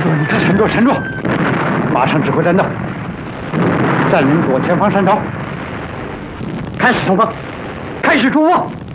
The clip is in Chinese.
住！你看，沉住，沉住！马上指挥战斗，占领左前方山头，开始冲锋，开始出发。